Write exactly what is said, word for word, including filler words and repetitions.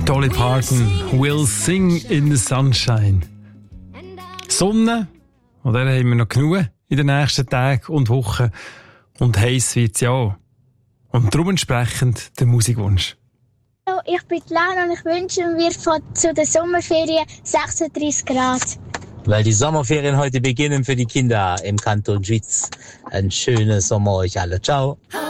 Dolly Parton, We'll Sing in the Sunshine. Sonne, und der haben wir noch genug in den nächsten Tagen und Wochen. Und heiß wird es ja auch. Und darum entsprechend der Musikwunsch. Hallo, ich bin Lana und ich wünsche mir von, zu den Sommerferien sechsunddreißig Grad. Weil die Sommerferien heute beginnen für die Kinder im Kanton Schwyz. Ein schönes Sommer euch alle. Ciao.